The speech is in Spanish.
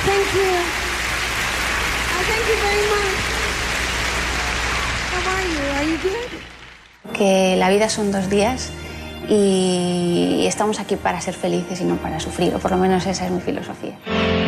thank you. Thank you very much. How are you? Are you good? Que la vida son 2 días y estamos aquí para ser felices y no para sufrir, o por lo menos esa es mi filosofía.